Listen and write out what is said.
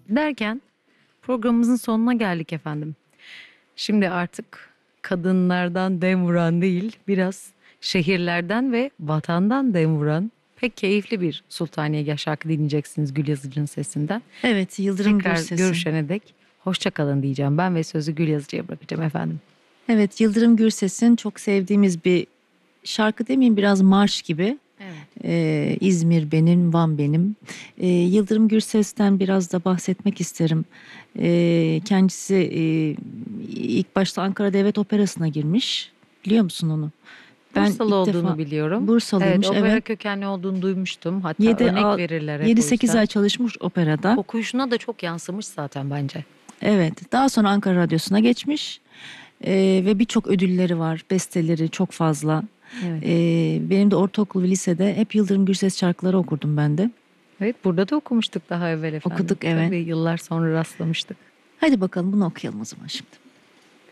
Derken programımızın sonuna geldik efendim. Şimdi artık kadınlardan dem vuran değil, biraz şehirlerden ve vatandan dem vuran pek keyifli bir Sultaniyegah şarkı dinleyeceksiniz Gül Yazıcı'nın sesinden. Evet, Yıldırım Tekrar Gürses'in. görüşene dek hoşça kalın diyeceğim ben ve sözü Gül Yazıcı'ya bırakacağım efendim. Evet, Yıldırım Gürses'in çok sevdiğimiz bir şarkı demeyeyim, biraz marş gibi. Evet. İzmir benim, Van benim. Yıldırım Gürses'ten biraz da bahsetmek isterim. Kendisi ilk başta Ankara Devlet Operası'na girmiş. Biliyor musun onu? Ben Bursalı ilk olduğunu defa biliyorum. Evet, Bursalıymış, opera evet. kökenli olduğunu duymuştum. Hatta örnek verirler hep o 7-8 ay yüzden. çalışmış operada. Okuyuşuna da çok yansımış zaten bence. Evet, daha sonra Ankara Radyosu'na geçmiş. Ve birçok ödülleri var, besteleri çok fazla. Evet. Benim de ortaokul ve lisede hep Yıldırım Gürses şarkıları okurdum ben de. Evet, burada da okumuştuk daha evvel efendim. Okuduk, evet. Tabii yıllar sonra rastlamıştık. Hadi bakalım bunu okuyalım o zaman şimdi.